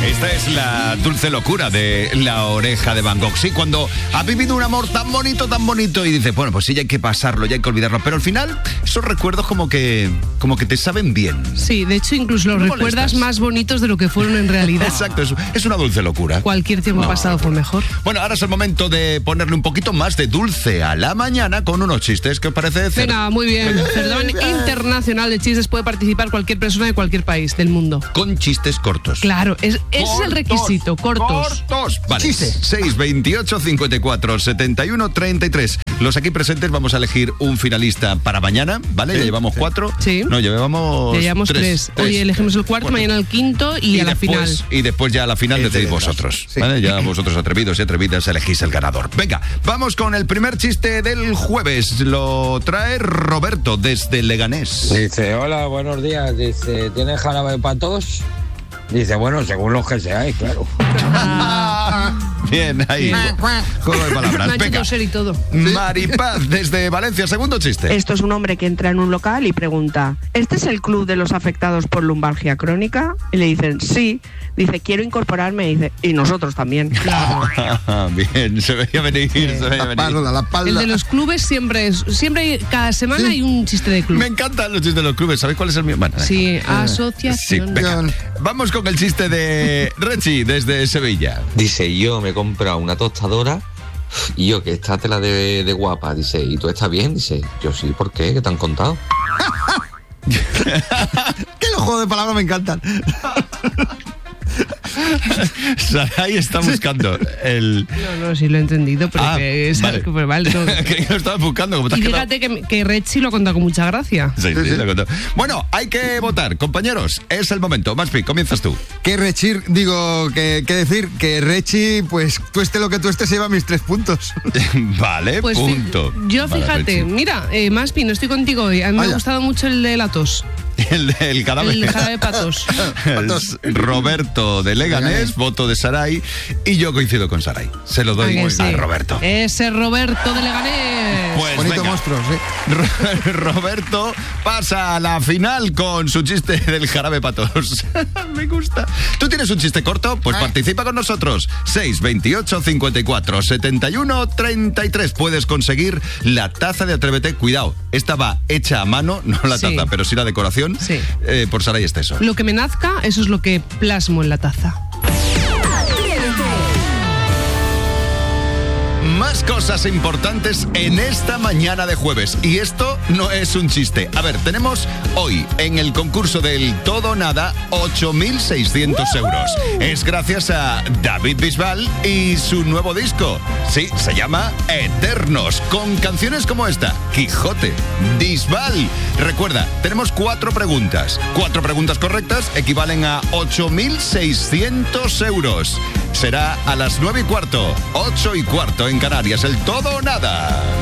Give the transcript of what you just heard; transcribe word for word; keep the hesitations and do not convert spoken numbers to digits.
Esta es la dulce locura de La Oreja de Van Gogh. Sí, cuando ha vivido un amor tan bonito, tan bonito y dices, bueno, pues sí, ya hay que pasarlo, ya hay que olvidarlo. Pero al final, esos recuerdos como que, como que te saben bien. Sí, de hecho, incluso los No recuerdas molestas. más bonitos de lo que fueron en realidad. Exacto, es, es una dulce locura. Cualquier tiempo No, pasado fue mejor. Bueno, ahora es el momento de ponerle un poquito más de dulce a la mañana con unos chistes. ¿Qué os parece? Cer? Venga, muy bien. Perdón internacional de chistes puede participar cualquier persona de cualquier país del mundo. Con chistes cortos. Claro, es, ese es el requisito, cortos. Cortos. Vale. Chiste. seis veintiocho cincuenta y cuatro setenta y uno treinta y tres. Los aquí presentes vamos a elegir un finalista para mañana, ¿vale? Sí, ya llevamos sí. cuatro. Sí. No, ya llevamos Ya llevamos tres. Hoy elegimos el cuarto, mañana el quinto y, a la después, final. Y después ya a la final El decidís de detrás. vosotros. Sí. ¿Vale? Ya vosotros atrevidos y atrevidas elegís el ganador. Venga, vamos con el primer chiste del jueves. Lo trae Roberto desde Leganés. Dice, hola, buenos días. Dice, ¿tienes jarabe para todos? Dice, bueno, según los que seáis, claro. Bien, ahí. Juego de Me palabras. ha hecho Venga. toser y todo. Maripaz desde Valencia. Segundo chiste. Esto es un hombre que entra en un local y pregunta, ¿este es el club de los afectados por lumbalgia crónica? Y le dicen, sí. Dice, quiero incorporarme. Y dice, y nosotros también. Bien, se veía venir, se veía La venir. espalda, la espalda. El de los clubes siempre es, siempre hay- cada semana hay un chiste de club. Me encantan los chistes de los clubes. ¿Sabéis cuál es el mío? Bueno, Sí, Sí, asociación. venga. Vamos con el chiste de Rechi desde Sevilla. Dice, yo me he comprado una tostadora y yo, que esta tela de, de guapa. Dice, ¿y tú estás bien? Dice, yo sí, ¿por qué? ¿Qué te han contado? Que los juegos de palabras me encantan. Saray está buscando el... No, no, sí lo he entendido, pero Ah, que es vale. que, pues, vale, no. que lo estaba buscando. Como te has Y quedado- fíjate que, que Rechi lo ha contado con mucha gracia. Sí, sí, lo he contado. Bueno, hay que votar, compañeros. Es el momento. Maspi, comienzas tú. Que Rechir, digo, que, que decir que Rechi, pues tueste lo que tueste, se lleva mis tres puntos. Vale, Pues fi- punto. yo Vale, fíjate, Rechi. mira, eh, Maspi, no estoy contigo hoy. A mí me ha Vaya. gustado mucho el de la tos. El del cadáver. El jarabe de patos. Patos. Roberto de Leganés, Leganés. voto de Saray. Y yo coincido con Saray. Se lo doy ¿A que a sí? Roberto. Ese Roberto de Leganés. Pues Bonito venga. monstruo, sí. Ro- Roberto pasa a la final con su chiste del jarabe patos. Me gusta. ¿Tú tienes un chiste corto? Pues Ah. participa con nosotros. seis veintiocho cincuenta y cuatro setenta y uno treinta y tres. Puedes conseguir la taza de Atrévete. Cuidado, esta va hecha a mano, no la Sí. taza, pero sí la decoración. Sí. eh, por Saray Esteso. Lo que me nazca, eso es lo que plasmo en la taza. Más cosas importantes en esta mañana de jueves. Y esto no es un chiste. A ver, tenemos hoy en el concurso del Todo o Nada ocho mil seiscientos euros. Es gracias a David Bisbal y su nuevo disco. Sí, se llama Eternos, con canciones como esta, Quijote, Bisbal. Recuerda, tenemos cuatro preguntas. Cuatro preguntas correctas equivalen a ocho mil seiscientos euros. Será a las nueve y cuarto, ocho y cuarto en Canarias, el Todo o Nada.